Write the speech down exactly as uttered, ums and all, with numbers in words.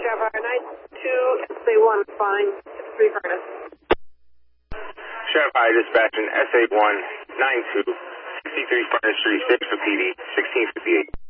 Sheriff Fire nine two, S A one, fine, three Furnace. Sheriff Fire dispatching S A one nine two, sixty-three Furnace Street, six for P D, sixteen fifty-eight.